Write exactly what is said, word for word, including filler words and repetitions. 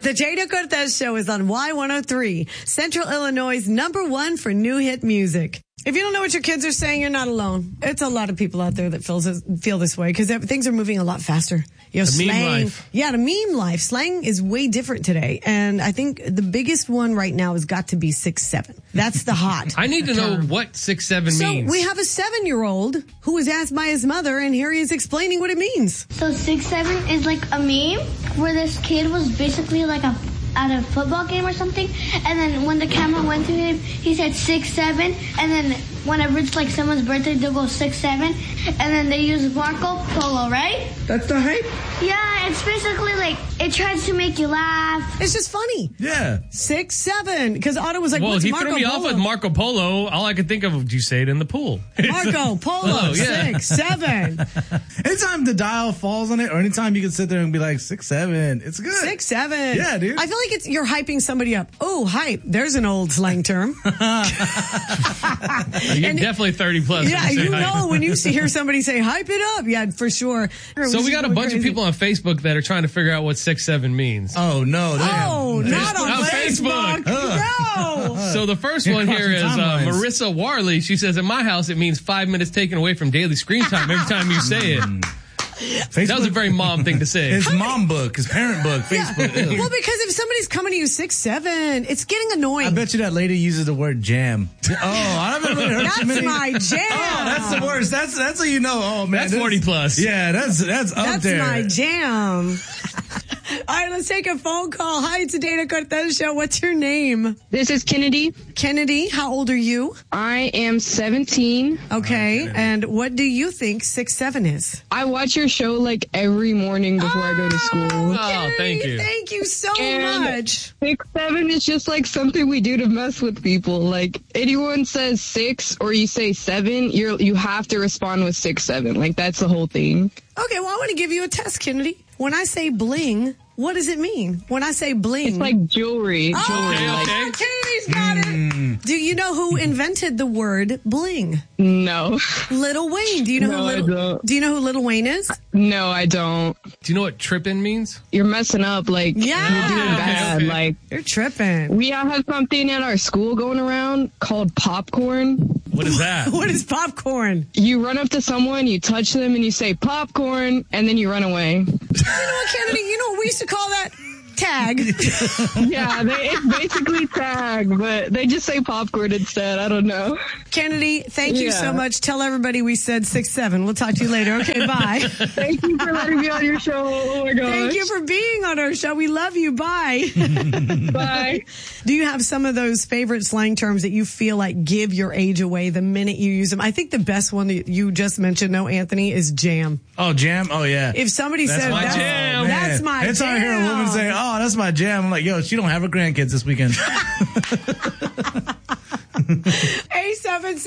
The Jada Cortez Show is on Y one oh three, Central Illinois' number one for new hit music. If you don't know what your kids are saying, you're not alone. It's a lot of people out there that feels this, feel this way because things are moving a lot faster. You know, the slang, meme life. Yeah, the meme life. Slang is way different today. And I think the biggest one right now has got to be six seven. That's the hot. I need to know what six seven so means. So we have a seven-year-old who was asked by his mother, and here he is explaining what it means. So six seven is like a meme where this kid was basically like a at a football game or something, and then when the camera went to him, he said six seven, and then whenever it's like someone's birthday, they'll go six seven, and then they use Marco Polo, right? That's the hype? Yeah, it's basically like it tries to make you laugh. It's just funny. Yeah. Six seven, because Otto was like, well, what's he Marco threw me Polo? off with Marco Polo. All I could think of, did you say it in the pool? Marco Polo, oh, yeah. six seven. Anytime the dial falls on it, or anytime you can sit there and be like six seven, it's good. Six seven. Yeah, dude. I feel like it's you're hyping somebody up. Oh, hype. There's an old slang term. You're And definitely thirty plus. Yeah, you hype. know when you see, hear somebody say hype it up. Yeah, for sure. So we got a bunch crazy. of people on Facebook that are trying to figure out what six seven means. Oh, no. Oh, not on On Facebook. Facebook. No. So the first You're one here is crossing uh, timelines. Marissa Warley. She says, in my house, it means five minutes taken away from daily screen time every time you say it. Facebook, That was a very mom thing to say. His mom book, his parent book, Facebook. Yeah. Ew. Well, because if somebody's coming to you six seven, it's getting annoying. I bet you that lady uses the word jam. Oh, I haven't really heard That's too many. my jam. Oh, that's the worst. That's that's how you know. Oh man, That's this- forty plus. Yeah, that's that's up That's there. my jam. All right, let's take a phone call. Hi, it's the Dana Cortez Show. What's your name? This is Kennedy. Kennedy, how old are you? I am seventeen. Okay, and what do you think six seven is? I watch your show like every morning before I go to school. Oh, thank you. Thank you so And much. Six seven is just like something we do to mess with people. Like anyone says six or you say seven, you're you have to respond with six seven. Like that's the whole thing. Okay, well, I want to give you a test, Kennedy. When I say bling, what does it mean? When I say bling. It's like jewelry. Oh, jewelry. Okay, Like, okay. Kennedy's got it. Do you know who invented the word bling? no. Little Wayne. Do you know No, who I Little don't. Do you know who Little Wayne is? No, I don't. Do you know what trippin' means? You're messing up. Like Yeah. you're doing Okay, bad. okay. Like You're tripping. we all have something at our school going around called popcorn. What is that? What is popcorn? You run up to someone, you touch them, and you say popcorn, and then you run away. You know what, Kennedy? You know what we used to call that? Tag. Yeah, they, it's basically tag, but they just say popcorn instead. I don't know. Kennedy, thank you Yeah. so much. Tell everybody we said six seven. We'll talk to you later. Okay, bye. Thank you for letting me on your show. Oh my gosh. Thank you for being on our show. We love you. Bye. Bye. Do you have some of those favorite slang terms that you feel like give your age away the minute you use them? I think the best one that you just mentioned, no, Anthony, is jam. Oh, jam. Oh yeah. If somebody That's says my that's, jam. that's Man, my it's jam. hard to hear a woman say, "Oh, that's my jam." I'm like, "Yo, she don't have her grandkids this weekend." eight seven seven